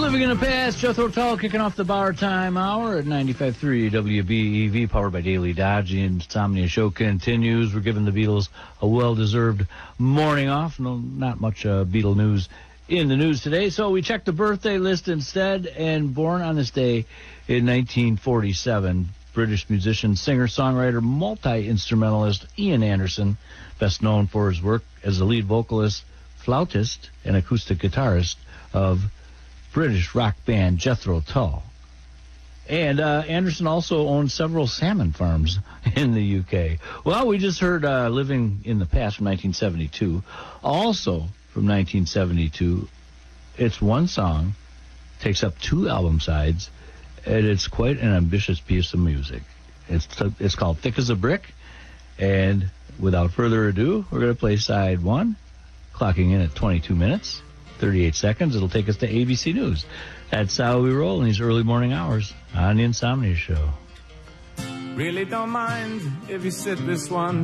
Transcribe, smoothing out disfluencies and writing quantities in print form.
Living in the Past, Jethro Tull kicking off the Bar Time Hour at 95.3 WBEV, powered by Daily Dodge. The Insomnia Show continues. We're giving the Beatles a well-deserved morning off. No, not much Beatle news in the news today, so we checked the birthday list instead, and born on this day in 1947, British musician, singer, songwriter, multi-instrumentalist Ian Anderson, best known for his work as the lead vocalist, flautist, and acoustic guitarist of British rock band Jethro Tull. And Anderson also owns several salmon farms in the UK. Well, we just heard Living in the Past from 1972. Also from 1972, it's one song, takes up 2 album sides, and it's quite an ambitious piece of music. It's called Thick as a Brick, and without further ado, we're going to play side 1, clocking in at 22 minutes. 38 seconds. It'll take us to ABC News. That's how we roll in these early morning hours on the Insomnia Show. Really don't mind if you sit this one